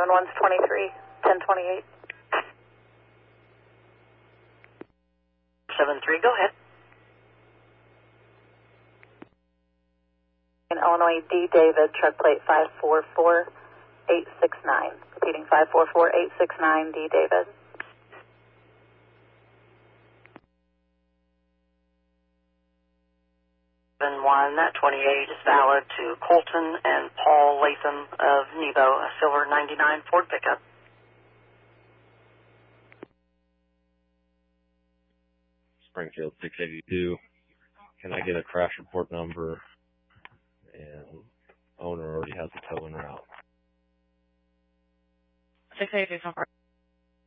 71's 23, 1028. 73, go ahead. In Illinois, D. David, truck plate 544869. Repeating 544869, D. David. 28 is valid to Colton and Paul Latham of Nebo, a silver 99 Ford pickup. Springfield 682. Can I get a crash report number? And owner already has a tow en route. 682.